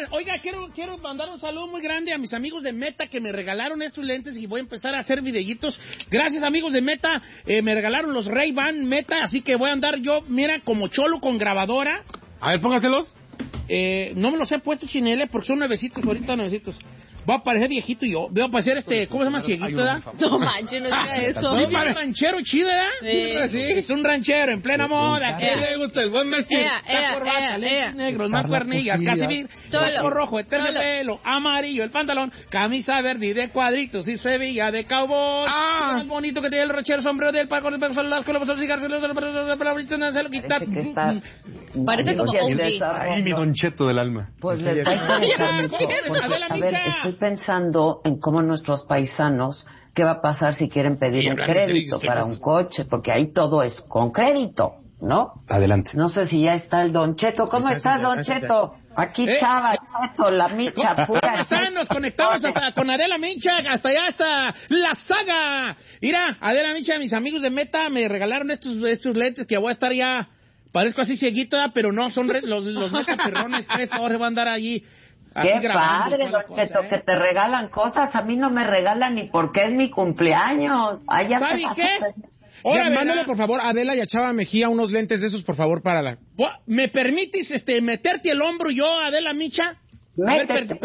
Oiga, quiero mandar un saludo muy grande a mis amigos de Meta que me regalaron estos lentes y voy a empezar a hacer videitos. Gracias, amigos de Meta. Me regalaron los Ray-Ban Meta, así que voy a andar yo, mira, como cholo con grabadora. A ver, póngaselos. No me los he puesto chinele porque son nuevecitos, ahorita nuevecitos. Voy a parecer viejito yo. Voy a parecer ¿cómo se llama? Cieguito, ¿verdad? No manches, no diga eso. Soy un ranchero chido, ¿verdad? Sí. Es un ranchero en plena moda. ¿Qué le gusta el buen vestir? Corbata, lentes negros, más cuernillas, casi vir, saco rojo, eterno pelo, amarillo, el pantalón, camisa verde y de cuadritos y Sevilla de cowboy. Lo más bonito que tiene el ranchero, sombrero del parco, con los cigarros, se lo quitan. Parece como OG. Ay, mi Don Cheto del alma. Pues les va a interesar mucho. A ver, estoy pensando en cómo nuestros paisanos, ¿qué va a pasar si quieren pedir un crédito para un coche? Porque ahí todo es con crédito, ¿no? Adelante. No sé si ya está el Don Cheto. ¿Cómo estás, Don Cheto? Aquí Chava, Cheto, la Micha, pura. Nos conectamos con Adela Micha, hasta allá, hasta La Saga. Mira, Adela Micha, mis amigos de Meta me regalaron estos lentes que voy a estar ya, parezco así cieguito, pero no, son los Meta perrones, ahora van a andar allí. Qué padre, Don Cheto, que te regalan cosas. A mí no me regalan ni porque es mi cumpleaños. ¿Sabe qué? Ahora, mándale, por favor, a Adela y a Chava Mejía unos lentes de esos, por favor, para la... ¿Me permites meterte el hombro yo, Adela Micha? Métete.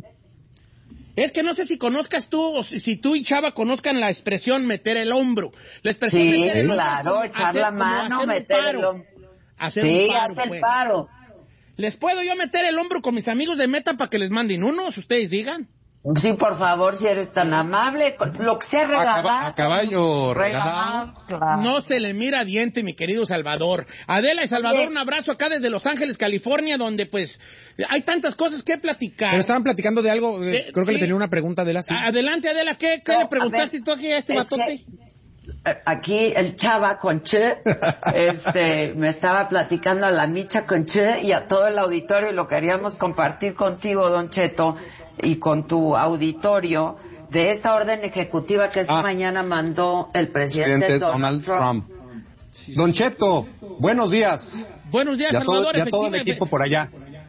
Es que no sé si conozcas tú, o si tú y Chava conozcan la expresión meter el hombro. La expresión sí, meter el hombro claro, echar la mano, meter el hombro. Hace el pues. Paro. ¿Les puedo yo meter el hombro con mis amigos de Meta para que les manden unos? Ustedes digan. Sí, por favor, si eres tan amable. Lo que sea regalado. A caballo regalado. Claro. No se le mira diente, mi querido Salvador. Adela y Salvador, un abrazo acá desde Los Ángeles, California, donde pues hay tantas cosas que platicar. Pero estaban platicando de algo, creo que le tenía una pregunta a Adela. Sí. Adelante, Adela, ¿qué le preguntaste tú aquí a este batote? Aquí el Chava con Che, me estaba platicando a la Micha con Che y a todo el auditorio y lo queríamos compartir contigo, Don Cheto, y con tu auditorio de esta orden ejecutiva que esta mañana mandó el presidente Donald Trump. Don Cheto, buenos días. Buenos días, Salvador. Ya todo el equipo por allá.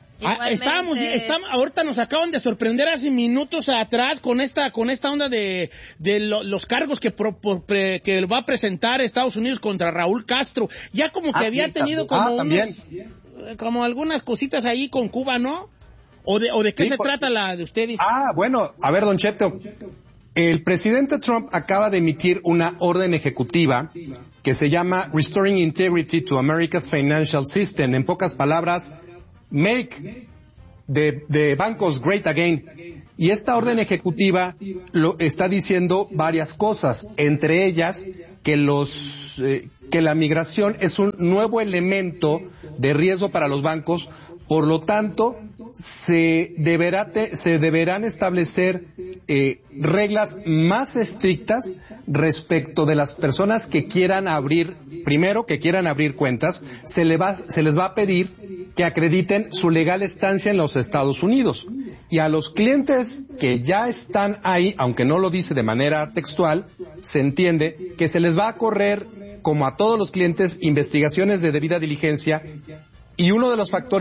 Ahorita nos acaban de sorprender hace minutos atrás con esta onda de los cargos que va a presentar Estados Unidos contra Raúl Castro. Ya como que había tenido como algunas cositas ahí con Cuba, ¿no? ¿O de qué se trata la de ustedes? Bueno, a ver, Don Cheto. El presidente Trump acaba de emitir una orden ejecutiva que se llama Restoring Integrity to America's Financial System. En pocas palabras, Make de bancos great again. Y esta orden ejecutiva lo está diciendo varias cosas, entre ellas que la migración es un nuevo elemento de riesgo para los bancos, por lo tanto se deberán establecer reglas más estrictas respecto de las personas que quieran abrir cuentas. Se les va a pedir que acrediten su legal estancia en los Estados Unidos. Y a los clientes que ya están ahí, aunque no lo dice de manera textual, se entiende que se les va a correr, como a todos los clientes, investigaciones de debida diligencia, y uno de los factores